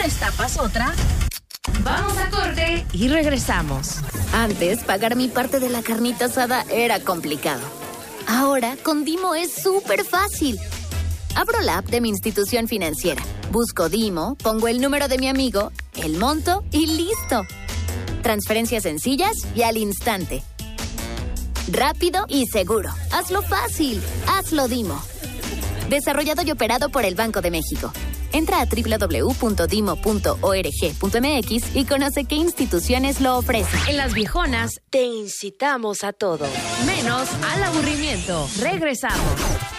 destapas otra. Vamos a corte y regresamos. Antes, pagar mi parte de la carnita asada era complicado. Ahora, con Dimo es súper fácil. Abro la app de mi institución financiera, busco Dimo, pongo el número de mi amigo, el monto y listo. Transferencias sencillas y al instante. Rápido y seguro. Hazlo fácil. Hazlo Dimo. Desarrollado y operado por el Banco de México. Entra a www.dimo.org.mx y conoce qué instituciones lo ofrecen. En Las Viejonas te incitamos a todo, menos al aburrimiento. Regresamos.